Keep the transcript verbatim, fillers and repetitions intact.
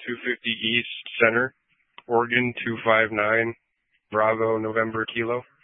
two fifty East Center, Oregon two five nine, Bravo, November, Kilo.